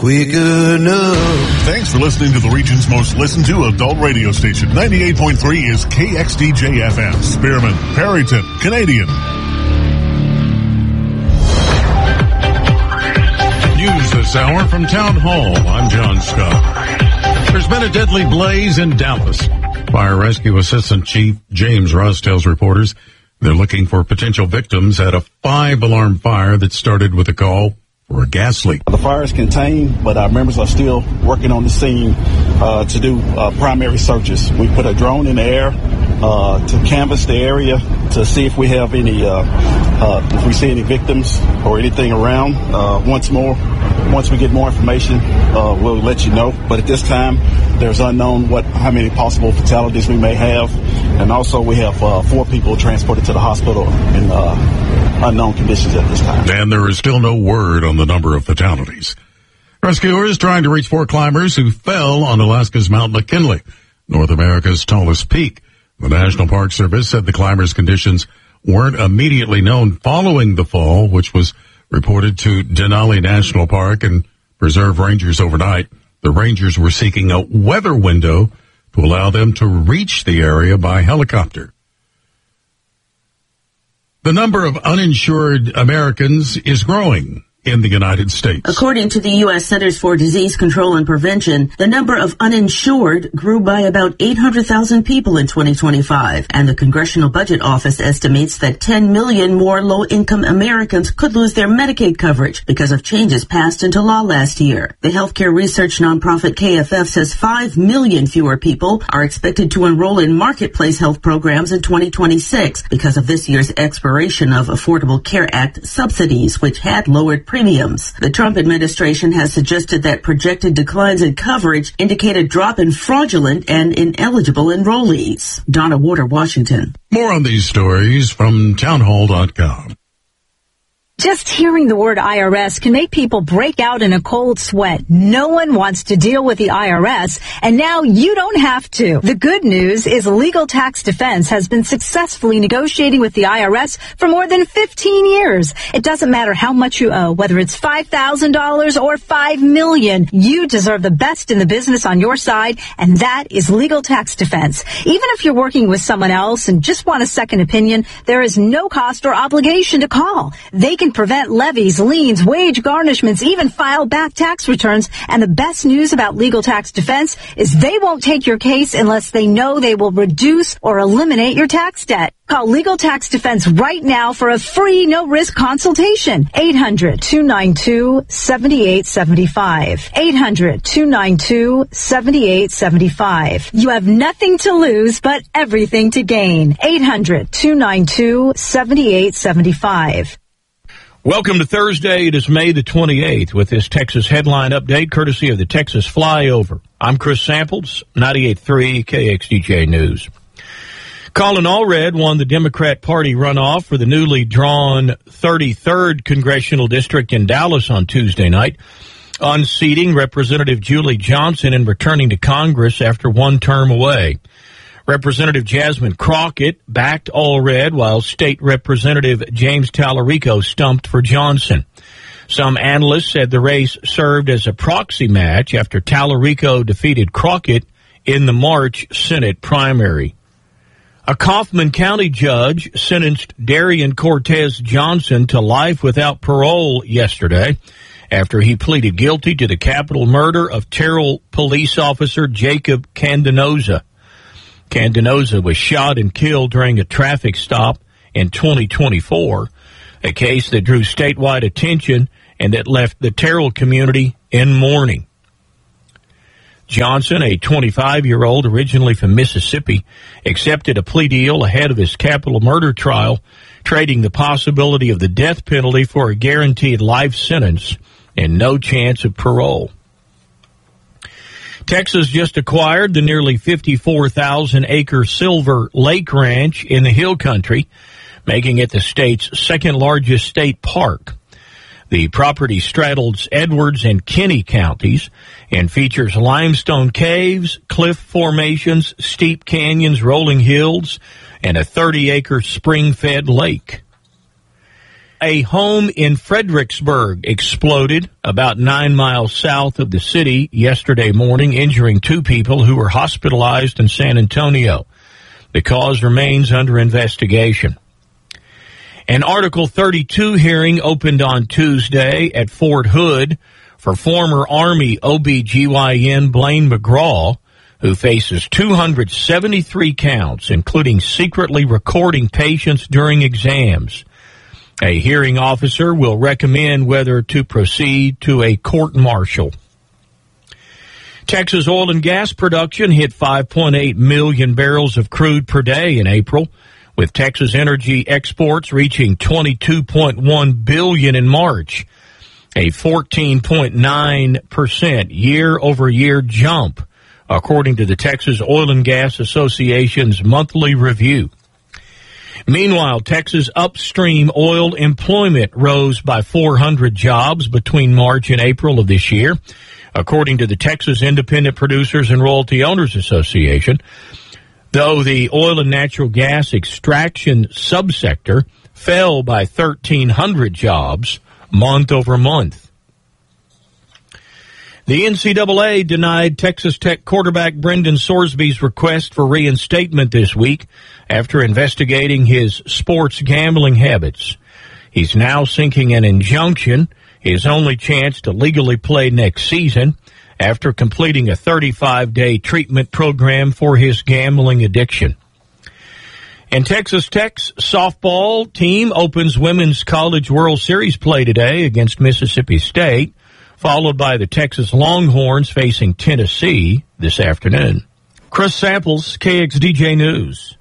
Quick enough. Thanks for listening to the region's most listened to adult radio station. 98.3 is KXDJ-FM, Spearman, Perryton, Canadian. News this hour from Town Hall. I'm John Scott. There's been a deadly blaze in Dallas. Fire Rescue Assistant Chief James Russ tells reporters they're looking for potential victims at a 5-alarm fire that started with a call for a gas leak. The fire is contained, but our members are still working on the scene to do primary searches. We put a drone in the air to canvass the area to see if we have any, if we see any victims or anything around. Once we get more information, we'll let you know. But at this time, there's unknown how many possible fatalities we may have. And also we have 4 people transported to the hospital in unknown conditions at this time. And there is still no word on the number of fatalities. Rescuers trying to reach 4 climbers who fell on Alaska's Mount McKinley, North America's tallest peak. The National Park Service said the climbers' conditions weren't immediately known following the fall, which was reported to Denali National Park and Preserve Rangers overnight. The Rangers were seeking a weather window to allow them to reach the area by helicopter. The number of uninsured Americans is growing in the United States. According to the U.S. Centers for Disease Control and Prevention, the number of uninsured grew by about 800,000 people in 2025, and the Congressional Budget Office estimates that 10 million more low-income Americans could lose their Medicaid coverage because of changes passed into law last year. The healthcare research nonprofit KFF says 5 million fewer people are expected to enroll in marketplace health programs in 2026 because of this year's expiration of Affordable Care Act subsidies, which had lowered premiums. The Trump administration has suggested that projected declines in coverage indicate a drop in fraudulent and ineligible enrollees. Donna Warder, Washington. More on these stories from townhall.com. Just hearing the word IRS can make people break out in a cold sweat. No one wants to deal with the IRS, and now you don't have to. The good news is Legal Tax Defense has been successfully negotiating with the IRS for more than 15 years. It doesn't matter how much you owe, whether it's $5,000 or $5 million. You deserve the best in the business on your side, and that is Legal Tax Defense. Even if you're working with someone else and just want a second opinion, there is no cost or obligation to call. They can prevent levies, liens, wage garnishments, even file back tax returns. And the best news about Legal Tax Defense is they won't take your case unless they know they will reduce or eliminate your tax debt. Call Legal Tax Defense right now for a free, no-risk consultation. 800-292-7875. 800-292-7875. You have nothing to lose but everything to gain. 800-292-7875. Welcome to Thursday. It is May the 28th with this Texas headline update courtesy of the Texas Flyover. I'm Chris Samples, 98.3 KXDJ News. Colin Allred won the Democrat Party runoff for the newly drawn 33rd Congressional District in Dallas on Tuesday night, unseating Representative Julie Johnson and returning to Congress after one term away. Representative Jasmine Crockett backed Allred, while State Representative James Tallarico stumped for Johnson. Some analysts said the race served as a proxy match after Tallarico defeated Crockett in the March Senate primary. A Kaufman County judge sentenced Darian Cortez Johnson to life without parole yesterday after he pleaded guilty to the capital murder of Terrell police officer Jacob Candenoza. Candenoza was shot and killed during a traffic stop in 2024, a case that drew statewide attention and that left the Terrell community in mourning. Johnson, a 25-year-old originally from Mississippi, accepted a plea deal ahead of his capital murder trial, trading the possibility of the death penalty for a guaranteed life sentence and no chance of parole. Texas just acquired the nearly 54,000-acre Silver Lake Ranch in the Hill Country, making it the state's second-largest state park. The property straddles Edwards and Kinney counties and features limestone caves, cliff formations, steep canyons, rolling hills, and a 30-acre spring-fed lake. a home in Fredericksburg exploded about 9 miles south of the city yesterday morning, injuring 2 people who were hospitalized in San Antonio. The cause remains under investigation. An Article 32 hearing opened on Tuesday at Fort Hood for former Army OBGYN Blaine McGraw, who faces 273 counts, including secretly recording patients during exams. A hearing officer will recommend whether to proceed to a court-martial. Texas oil and gas production hit 5.8 million barrels of crude per day in April, with Texas energy exports reaching 22.1 billion in March, a 14.9% year-over-year jump, according to the Texas Oil and Gas Association's monthly review. Meanwhile, Texas upstream oil employment rose by 400 jobs between March and April of this year, according to the Texas Independent Producers and Royalty Owners Association, though the oil and natural gas extraction subsector fell by 1,300 jobs month over month. The NCAA denied Texas Tech quarterback Brendan Sorsby's request for reinstatement this week after investigating his sports gambling habits. He's now seeking an injunction, his only chance to legally play next season, after completing a 35-day treatment program for his gambling addiction. And Texas Tech's softball team opens Women's College World Series play today against Mississippi State, followed by the Texas Longhorns facing Tennessee this afternoon. Chris Samples, KXDJ News.